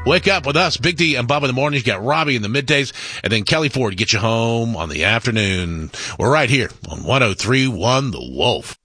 Wake up with us, Big D and Bubba in the mornings. You got Robbie in the middays, and then Kelly Ford to get you home on the afternoon. We're right here on 103.1 The Wolf.